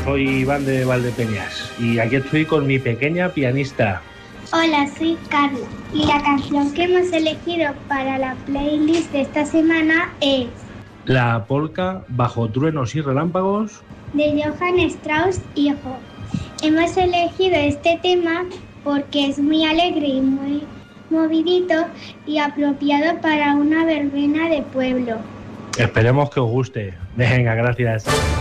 soy Iván de Valdepeñas y aquí estoy con mi pequeña pianista. Hola, soy Carla y la canción que hemos elegido para la playlist de esta semana es La polca Bajo truenos y relámpagos de Johann Strauss hijo. Hemos elegido este tema porque es muy alegre y muy movidito y apropiado para una verbena de pueblo. Esperemos que os guste. Venga, gracias.